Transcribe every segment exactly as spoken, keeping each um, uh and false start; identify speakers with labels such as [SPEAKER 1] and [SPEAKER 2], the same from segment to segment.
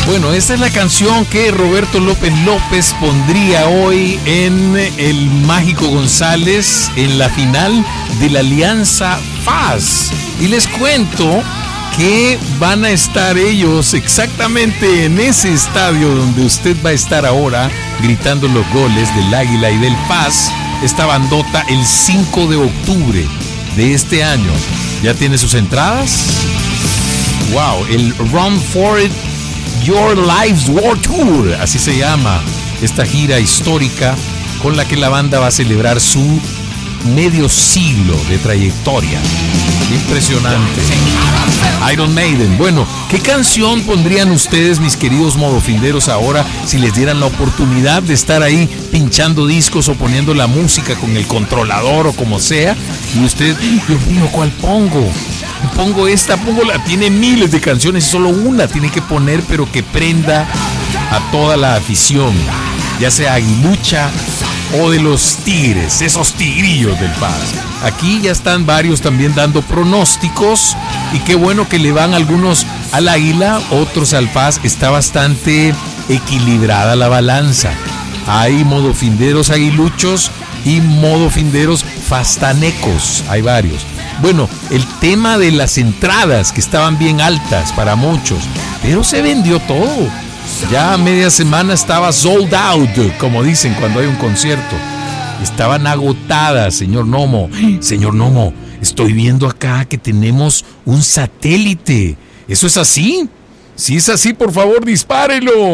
[SPEAKER 1] Bueno, esta es la canción que Roberto López López pondría hoy en el Mágico González en la final de la Alianza F A S. Y les cuento que van a estar ellos exactamente en ese estadio donde usted va a estar ahora gritando los goles del Águila y del F A S, esta bandota, el cinco de octubre de este año. ¿Ya tiene sus entradas? Wow, el Run For It Your Life's War Tour, así se llama esta gira histórica con la que la banda va a celebrar su medio siglo de trayectoria. Impresionante. Iron Maiden. Bueno, ¿qué canción pondrían ustedes, mis queridos modofinderos, ahora si les dieran la oportunidad de estar ahí pinchando discos o poniendo la música con el controlador o como sea? Y usted, Dios mío, ¿cuál pongo? Pongo esta, pongo la, tiene miles de canciones y solo una tiene que poner, pero que prenda a toda la afición, ya sea aguilucha o de los Tigres, esos tigrillos del F A S. Aquí ya están varios también dando pronósticos y qué bueno que le van algunos al Águila, otros al F A S. Está bastante equilibrada la balanza. Hay modofinderos aguiluchos y modofinderos fastanecos, hay varios. Bueno, el tema de las entradas que estaban bien altas para muchos, pero se vendió todo. Ya a media semana estaba sold out, como dicen cuando hay un concierto. Estaban agotadas, señor Nomo. Señor Nomo, estoy viendo acá que tenemos un satélite. ¿Eso es así? Si es así, por favor, dispárelo.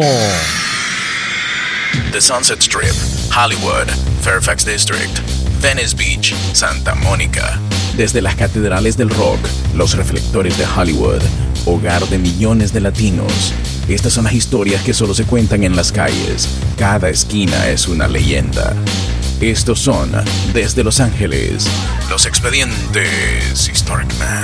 [SPEAKER 2] The Sunset Strip, Hollywood, Fairfax District, Venice Beach, Santa Mónica. Desde las catedrales del rock, los reflectores de Hollywood, hogar de millones de latinos. Estas son las historias que solo se cuentan en las calles. Cada esquina es una leyenda. Estos son, desde Los Ángeles, los expedientes Historic Man.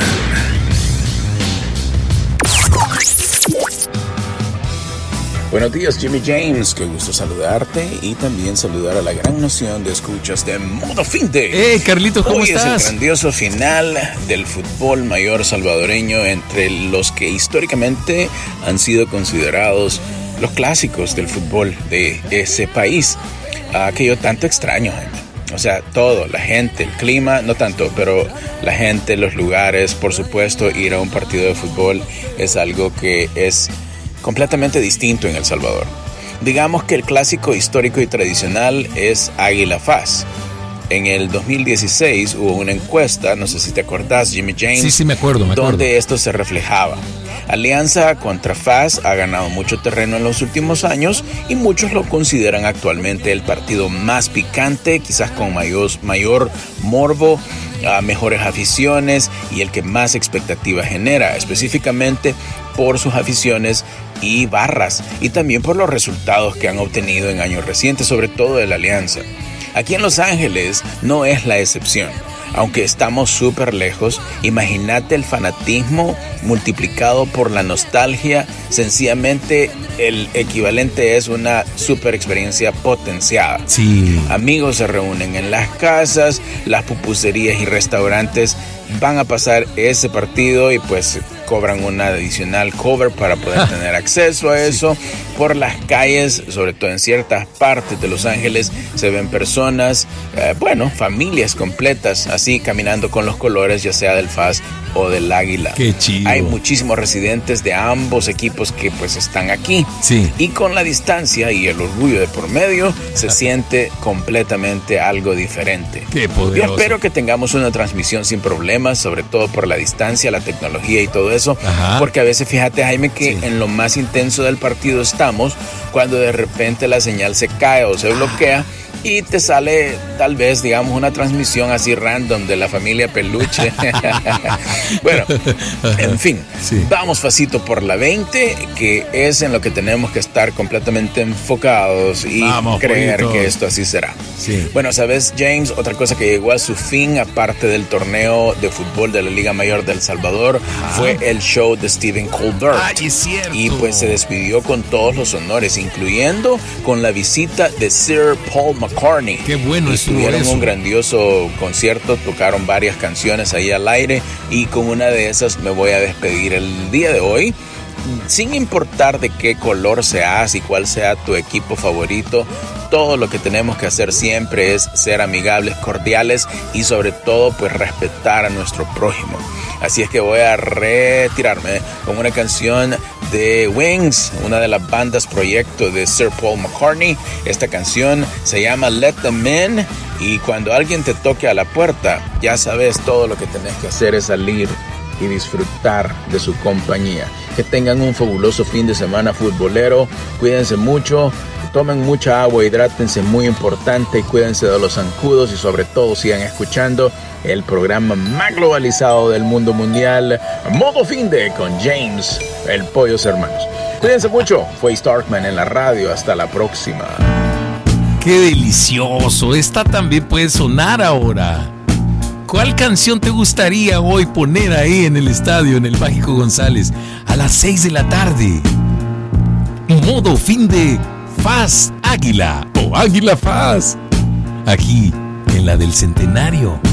[SPEAKER 2] Buenos días, Jimmy James, qué gusto saludarte y también saludar a la gran nación de escuchas de Modo Finde.
[SPEAKER 1] ¡Eh, Carlitos, ¿cómo
[SPEAKER 2] Hoy
[SPEAKER 1] estás?
[SPEAKER 2] Es el grandioso final del fútbol mayor salvadoreño entre los que históricamente han sido considerados los clásicos del fútbol de ese país, uh, que yo tanto extraño, Jaime. O sea, todo, la gente, el clima, no tanto, pero la gente, los lugares, por supuesto, ir a un partido de fútbol es algo que es completamente distinto en El Salvador. Digamos que el clásico histórico y tradicional es Águila F A S. En el dos mil dieciséis hubo una encuesta, no sé si te acordás, Jimmy James.
[SPEAKER 1] Sí, sí, me acuerdo, me acuerdo.
[SPEAKER 2] Donde esto se reflejaba. Alianza contra F A S ha ganado mucho terreno en los últimos años y muchos lo consideran actualmente el partido más picante, quizás con mayor, mayor morbo, uh, mejores aficiones y el que más expectativas genera, específicamente por sus aficiones y barras y también por los resultados que han obtenido en años recientes, sobre todo de la Alianza. Aquí en Los Ángeles no es la excepción. Aunque estamos súper lejos, imagínate el fanatismo multiplicado por la nostalgia. Sencillamente el equivalente es una súper experiencia potenciada.
[SPEAKER 1] Sí.
[SPEAKER 2] Amigos se reúnen en las casas, las pupuserías y restaurantes van a pasar ese partido y pues cobran una adicional cover para poder tener acceso a eso. Por las calles, sobre todo en ciertas partes de Los Ángeles, se ven personas, eh, bueno, familias completas, así caminando con los colores, ya sea del F A S o del Águila.
[SPEAKER 1] Qué chido.
[SPEAKER 2] Hay muchísimos residentes de ambos equipos que pues están aquí.
[SPEAKER 1] Sí.
[SPEAKER 2] Y con la distancia y el orgullo de por medio, se siente completamente algo diferente.
[SPEAKER 1] Qué poderoso.
[SPEAKER 2] Yo espero que tengamos una transmisión sin problemas, sobre todo por la distancia, la tecnología y todo eso.
[SPEAKER 1] Ajá.
[SPEAKER 2] Porque a veces, fíjate, Jaime, que
[SPEAKER 1] sí.
[SPEAKER 2] en lo más intenso del partido estamos cuando de repente la señal se cae o se bloquea. Y te sale tal vez, digamos, una transmisión así random de la familia Peluche. Bueno, en fin, sí. Vamos facito por la veinte, que es en lo que tenemos que estar completamente enfocados y vamos, creer poquito. Que esto así será.
[SPEAKER 1] Sí.
[SPEAKER 2] Bueno, ¿sabes, James? Otra cosa que llegó a su fin, aparte del torneo de fútbol de la Liga Mayor de El Salvador, ah. fue el show de Stephen Colbert.
[SPEAKER 1] Ay, es cierto.
[SPEAKER 2] Y pues se despidió con todos los honores, incluyendo con la visita de Sir Paul McCartney. McCartney.
[SPEAKER 1] Qué bueno
[SPEAKER 2] y
[SPEAKER 1] estuvo
[SPEAKER 2] tuvieron
[SPEAKER 1] eso.
[SPEAKER 2] un grandioso concierto, tocaron varias canciones ahí al aire y con una de esas me voy a despedir el día de hoy sin importar de qué color seas y cuál sea tu equipo favorito, todo lo que tenemos que hacer siempre es ser amigables, cordiales y sobre todo pues respetar a nuestro prójimo. Así es que voy a retirarme con una canción de Wings, una de las bandas proyecto de Sir Paul McCartney. Esta canción se llama Let Them In, y cuando alguien te toque a la puerta, ya sabes, todo lo que tenés que hacer es salir y disfrutar de su compañía. Que tengan un fabuloso fin de semana futbolero, cuídense mucho, tomen mucha agua, hidrátense, muy importante, y cuídense de los zancudos, y sobre todo sigan escuchando el programa más globalizado del mundo mundial, Modo Finde, con James, el Pollos Hermanos. Cuídense mucho, fue Starkman en la radio, hasta la próxima.
[SPEAKER 1] ¡Qué delicioso! Esta también puede sonar ahora. ¿Cuál canción te gustaría hoy poner ahí en el estadio, en el Mágico González, a las seis de la tarde? Modo Finde, Faz Águila o Águila Faz, aquí en la del Centenario.